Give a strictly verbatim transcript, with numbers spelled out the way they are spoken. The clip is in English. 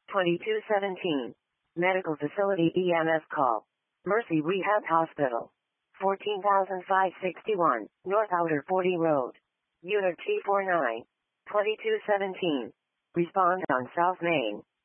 twenty-two seventeen. Medical facility E M S call. Mercy Rehab Hospital. fourteen thousand five hundred sixty-one, North Outer forty Road. Unit T forty-nine. twenty-two seventeen. Respond on South Main.